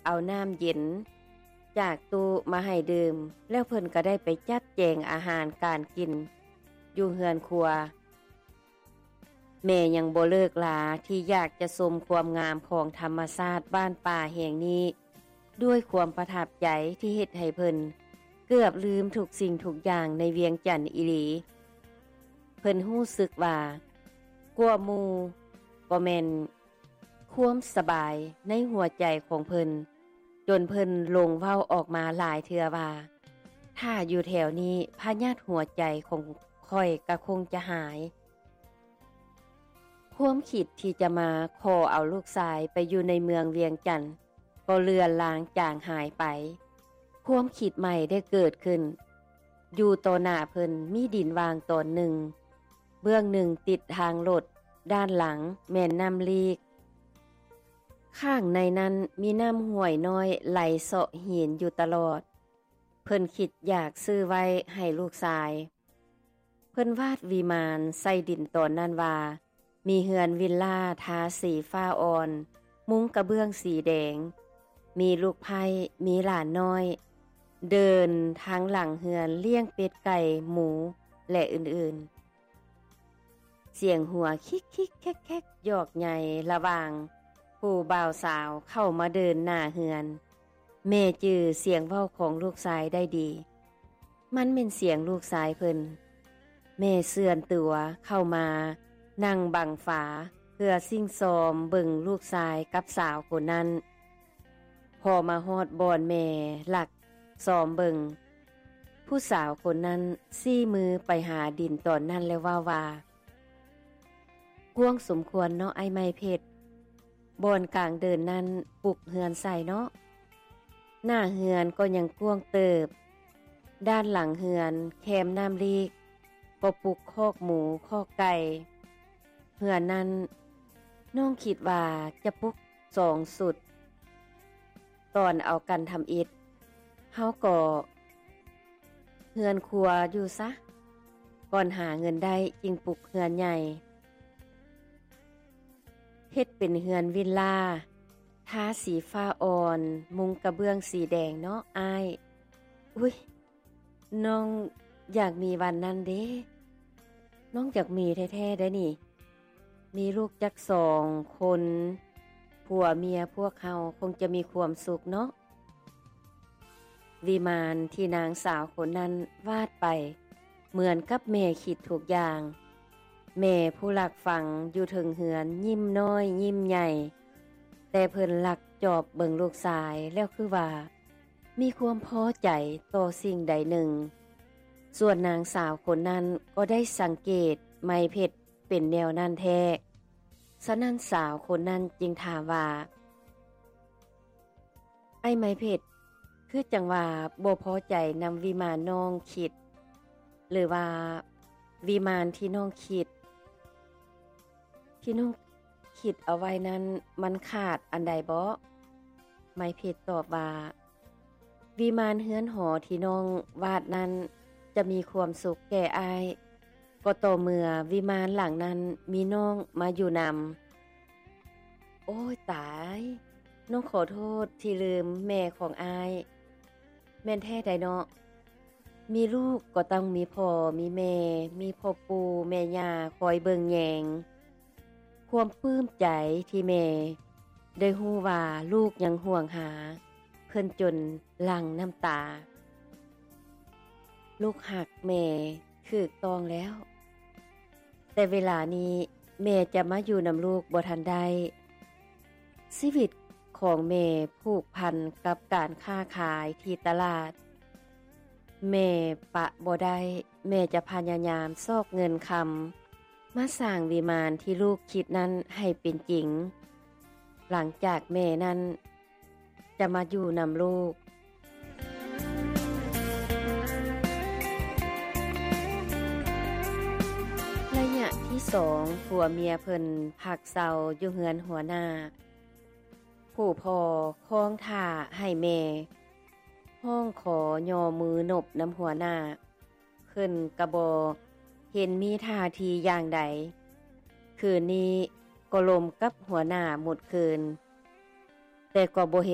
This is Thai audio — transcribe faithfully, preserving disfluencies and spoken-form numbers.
เอาน้ำเย็นจากตู้มาให้ดื่มแล้วเพิ่นก็ได้ไปจัดแจงอาหารการกินอยู่เฮือนครัวแม่ยังบ่เลิกลาที่อยากจะชมความงามของธรรมชาติบ้านป่าแห่งนี้ด้วยความประทับใจที่เฮ็ดให้เพิ่นเกือบลืมทุกสิ่งทุกอย่างในเวียงจันทน์อีหลีเพิ่นรู้สึกว่ากลัวหมู่บ่แม่นความสบายในหัวใจของเพิ่นจนเพิ่นลงเว้าออกมาหลายเทื่อว่าถ้าอยู่แถวนี้พยาธิหัวใจของข้อยก็คงจะหายความคิดที่จะมาขอเอาลูกชายไปอยู่ในเมืองเวียงจันทน์ก็เลือนลางจางหายไปความคิดใหม่ได้เกิดขึ้นอยู่ต่อหน้าเพิ่นมีดินวางตอนหนึ่งเบื้องหนึ่งติดทางรถด้านหลังแม่น้ำลีกข้างในนั้นมีน้ำห้วยน้อยไหลเสาะหินอยู่ตลอดเพิ่นคิดอยากซื้อไว้ให้ลูกชายเพิ่นวาดวิมานใส่ดินตอนนั้นว่ามีเฮือนวิลล่าทาสีฟ้าอ่อนมุ้งกระเบื้องสีแดงมีลูกไผ่มีหลานน้อยเดินทางหลังเฮือนเลี้ยงเป็ดไก่หมูและอื่นๆเสียงหัวคิกคิกแคกแคกหยอกใหญ่ระหว่างผู้บ่าวสาวเข้ามาเดินหน้าเฮือนแม่จื่อเสียงเว้าของลูกชายได้ดีมันเป็นเสียงลูกชายเพิ่นแม่เสื่อนตัวเข้ามานั่งบังฝาเพื่อสิ่งซอมเบิ่งลูกชายกับสาวคนนั้นพอมาฮอดบอนแม่หลักซอมเบิ่งผู้สาวคนนั้นซี่มือไปหาดินตอนนั้นแล้วว่าว่ากวงสมควรเนาะไอ้ไม้เพชรบอนกลางเดินนั้นปลุกเฮือนใส่เนาะหน้าเฮือนก็ยังกวงเติบด้านหลังเฮือนแคมน้ำลีกก็ปลุกคอกหมูคอกไก่เฮือนนั้นน้องคิดว่าจะปลุกสองสุดตอนเอากันทำอิฐเฮาก็เฮือนครัวอยู่ซะก่อนหาเงินได้จึงปลุกเฮือนใหญ่เฮ็ดเป็นเฮือนวิลล่าทาสีฟ้าอ่อนมุงกระเบื้องสีแดงเนาะอ้ายอุ๊ยน้องอยากมีวันนั้นเด้น้องอยากมีแท้ๆได้นี่มีลูกจักสองคนผัวเมียพวกเขาคงจะมีความสุขเนาะวิมานที่นางสาวคนนั้นวาดไปเหมือนกับแม่คิดทุกอย่างแม่ผู้หลักฟังอยู่ถึงเหือนยิ้มน้อยยิ้มใหญ่แต่เพิ่นหลักจอบเบิ่งลูกชายแล้วคือว่ามีความพอใจต่อสิ่งใดหนึ่งส่วนนางสาวคนนั้นก็ได้สังเกตไม้เพชรเป็นแนวนั้นแท้ฉะนั้นสาวคนนั้นจึงถามว่าไอ้ไม้เพชรคือจังว่าบ่พอใจนำวิมานน้องคิดหรือว่าวิมานที่น้องคิดที่น้องคิดเอาไว้นั้นมันขาดอันใดบ่ไม้เพชรตอบว่าวิมานเฮือนหอที่น้องวาดนั้นจะมีความสุขแก่อ้ายก็ต่อเมื่อวิมานหลังนั้นมีน้องมาอยู่นำโอ้ยตายน้องขอโทษที่ลืมแม่ของอ้ายแม่นแท้ใดเนาะมีลูกก็ต้องมีพ่อมีแม่มีพ่อปู่แม่ย่าคอยเบิ่งแยงความปลื้มใจที่แม่ได้ฮู้ว่าลูกยังห่วงหาเพิ่นจนหลั่งน้ำตาลูกหักแม่ถูกต้องแล้วแต่เวลานี้แม่จะมาอยู่นำลูกบ่ทันได้ชีวิตของแม่ผูกพันกับการค้าขายที่ตลาดแม่ปะบ่ได้แม่จะพยายามซอกเงินคำมาสร้างวิมานที่ลูกคิดนั้นให้เป็นจริงหลังจากแม่นั้นจะมาอยู่นำลูกระยะที่สองผัวเมียเพิ่นพักเซาอยู่เฮือนหัวหน้าผู้พ่อคล้องท่าให้แม่ห้องขอย่อมือนบน้ำหัวหน้าเพิ่นกะบ่เห็นมีท่าทีอย่างใดคืนนี้ก็ลมกับหัวหน้าหมดคืนแต่ก็บ่เห็น